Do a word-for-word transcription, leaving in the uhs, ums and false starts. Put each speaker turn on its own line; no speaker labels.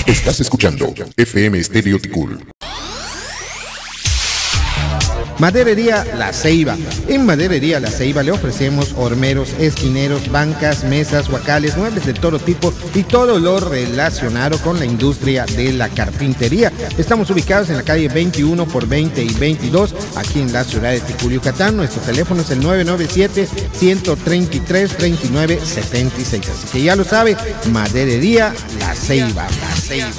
Estás escuchando F M Estéreo Ticul.
Maderería La Ceiba. En Maderería La Ceiba le ofrecemos hormeros, esquineros, bancas, mesas, huacales, muebles de todo tipo y todo lo relacionado con la industria de la carpintería. Estamos ubicados en la calle veintiuno por veinte y veintidós, aquí en la ciudad de Ticul, Yucatán. Nuestro teléfono es el nueve nueve siete, uno tres tres, dos nueve siete seis. Así que ya lo sabe, Maderería La Ceiba. La Ceiba.